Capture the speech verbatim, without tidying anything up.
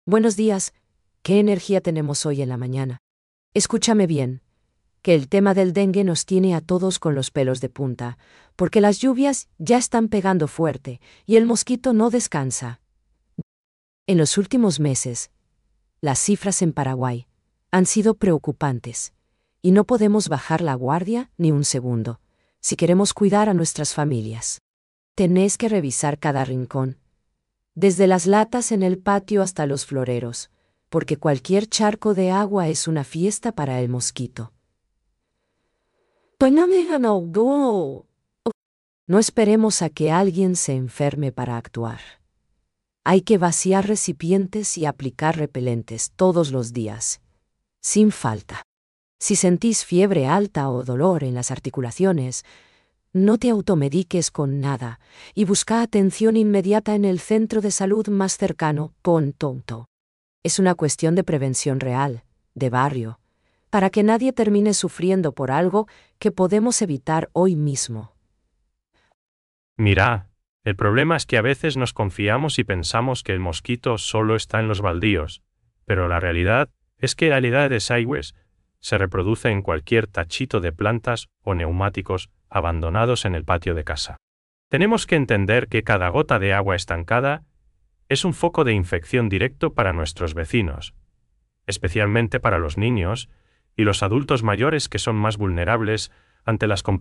Buenos días. ¿Qué energía tenemos hoy en la mañana? Escúchame bien, que el tema del dengue nos tiene a todos con los pelos de punta, porque las lluvias ya están pegando fuerte y el mosquito no descansa. En los últimos meses, las cifras en Paraguay han sido preocupantes, y no podemos bajar la guardia ni un segundo, si queremos cuidar a nuestras familias. Tenés que revisar cada rincón, desde las latas en el patio hasta los floreros, porque cualquier charco de agua es una fiesta para el mosquito. No esperemos a que alguien se enferme para actuar. Hay que vaciar recipientes y aplicar repelentes todos los días, sin falta. Si sentís fiebre alta o dolor en las articulaciones, no te automediques con nada y busca atención inmediata en el centro de salud más cercano, pon tonto. Es una cuestión de prevención real, de barrio, para que nadie termine sufriendo por algo que podemos evitar hoy mismo. Mira, el problema es que a veces nos confiamos y pensamos que el mosquito solo está en los baldíos, pero la realidad es que la realidad de Aigües se reproduce en cualquier tachito de plantas o neumáticos abandonados en el patio de casa. Tenemos que entender que cada gota de agua estancada es un foco de infección directo para nuestros vecinos, especialmente para los niños y los adultos mayores que son más vulnerables ante las complicaciones